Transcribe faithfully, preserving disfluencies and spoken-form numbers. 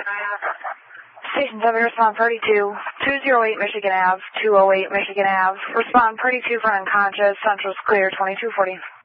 Station seven, respond Purdy two, two oh eight Michigan Ave, two oh eight Michigan Ave. Respond Purdy two for unconscious, Central's clear, twenty-two forty.